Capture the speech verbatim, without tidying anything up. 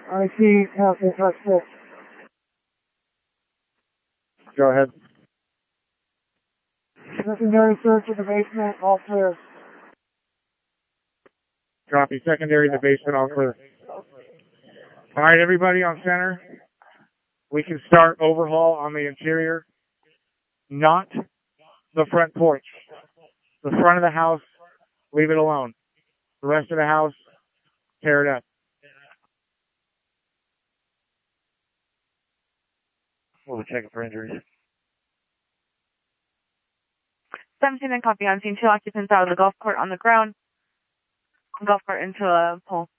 I see Council Truck six. Go ahead. Secondary search in the basement, all clear. Copy. Secondary in the basement, all clear. All right, everybody on center. We can start overhaul on the interior. Not the front porch. The front of the house, leave it alone. The rest of the house, tear it up. We'll check it for injuries. seventeen and copy on scene. Two occupants out of the golf cart on the ground. Golf cart into a pole.